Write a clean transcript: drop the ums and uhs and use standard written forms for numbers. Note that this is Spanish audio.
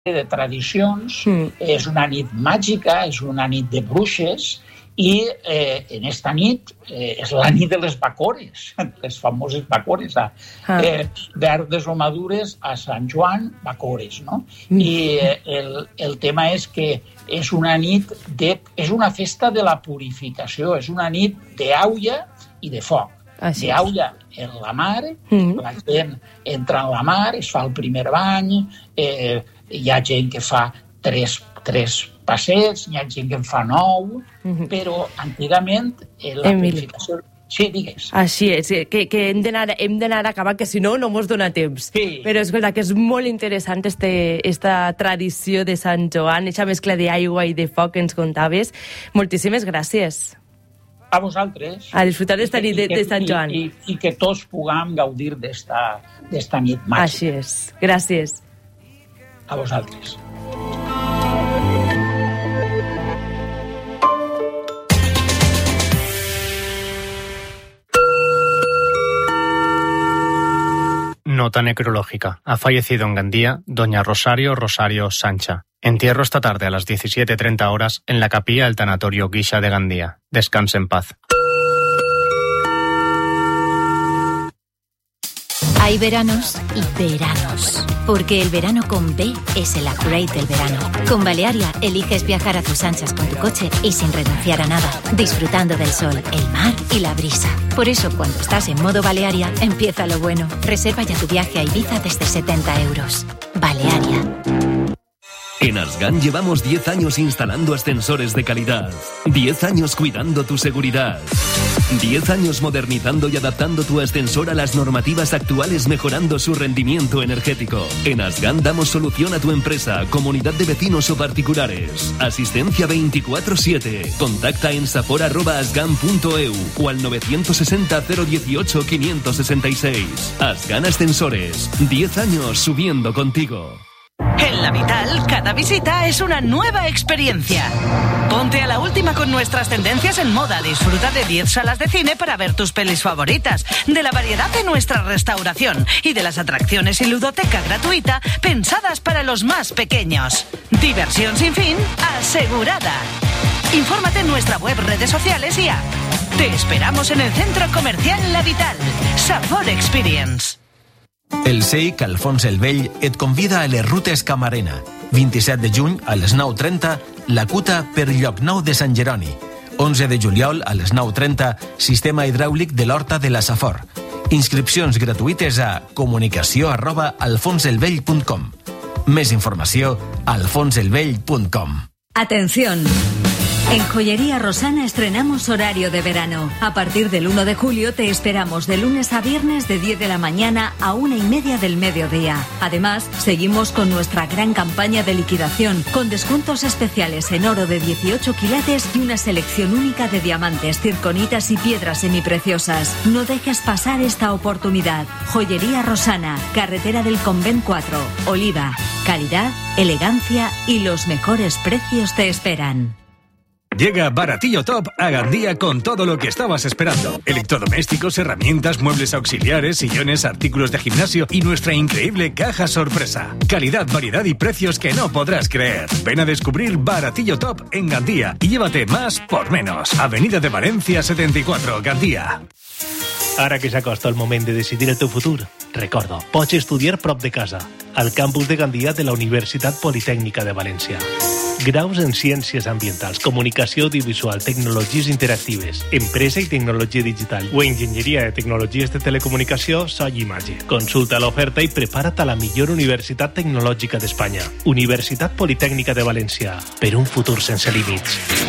de tradicions, és una nit màgica, és una nit de bruixes, i en esta nit és la nit de les bacores, les famoses bacores, verdes o madures a Sant Joan, bacores, no? I el tema és que és una nit és una festa de la purificació, és una nit d'aulla i de foc. D'aulla en la mar, la gent entra en la mar, es fa el primer bany, hi ha gent que fa tres passets, hi ha gent que en fa 9, però antigament la purificació... Sí, digues. Així és, que hem d'anar acabant, que si no, no mos dona temps. Sí. Però és veritat que és molt interessant esta tradició de Sant Joan, aquesta mescla d'aigua i de foc que ens contaves. Moltíssimes gràcies. A vosaltres. A disfrutar d'esta nit de Sant Joan. I que tots puguem gaudir d'esta nit màgica. Així és. Gràcies. A vosaltres. Nota necrológica. Ha fallecido en Gandía doña Rosario Sancha. Entierro esta tarde a las 17:30 horas en la capilla del tanatorio Guixa de Gandía. Descanse en paz. Hay veranos y veranos. Porque el verano con B es el upgrade del verano. Con Balearia eliges viajar a tus anchas con tu coche y sin renunciar a nada. Disfrutando del sol, el mar y la brisa. Por eso, cuando estás en modo Balearia, empieza lo bueno. Reserva ya tu viaje a Ibiza desde 70 euros. Balearia. En Asgan llevamos 10 años instalando ascensores de calidad, 10 años cuidando tu seguridad, 10 años modernizando y adaptando tu ascensor a las normativas actuales, mejorando su rendimiento energético. En Asgan damos solución a tu empresa, comunidad de vecinos o particulares. Asistencia 24/7. Contacta en sapor@asgan.eu o al 960 018 566. Asgan Ascensores, 10 años subiendo contigo. En La Vital, cada visita es una nueva experiencia. Ponte a la última con nuestras tendencias en moda. Disfruta de 10 salas de cine para ver tus pelis favoritas, de la variedad de nuestra restauración y de las atracciones y ludoteca gratuita pensadas para los más pequeños. Diversión sin fin asegurada. Infórmate en nuestra web, redes sociales y app. Te esperamos en el Centro Comercial La Vital. Sabor Experience. El SEIC Alfons el Vell et convida a les rutes Camarena. 27 de juny a les 9:30, la Cuta per Llocnou de Sant Jeroni. 11 de juliol a les 9:30, sistema hidràulic de l'Horta de la Safor. Inscripcions gratuïtes a comunicació@alfonselvell.com. Més informació a alfonselvell.com. Atención. En Joyería Rosana estrenamos horario de verano. A partir del 1 de julio te esperamos de lunes a viernes de 10 de la mañana a 1:30 del mediodía. Además, seguimos con nuestra gran campaña de liquidación, con descuentos especiales en oro de 18 quilates y una selección única de diamantes, circonitas y piedras semipreciosas. No dejes pasar esta oportunidad. Joyería Rosana, carretera del Convent 4, Oliva. Calidad, elegancia y los mejores precios te esperan. Llega Baratillo Top a Gandía con todo lo que estabas esperando. Electrodomésticos, herramientas, muebles auxiliares, sillones, artículos de gimnasio y nuestra increíble caja sorpresa. Calidad, variedad y precios que no podrás creer. Ven a descubrir Baratillo Top en Gandía y llévate más por menos. Avenida de Valencia 74, Gandía. Ara que s'acosta el moment de decidir el teu futur, recorda, pots estudiar prop de casa, al campus de Gandia de la Universitat Politècnica de València. Graus en Ciències Ambientals, Comunicació Audiovisual, Tecnologies Interactives, Empresa i Tecnologia Digital o Enginyeria de Tecnologies de Telecomunicació, so i imatge. Consulta l'oferta i prepara't a la millor universitat tecnològica d'Espanya. Universitat Politècnica de València, per un futur sense límits.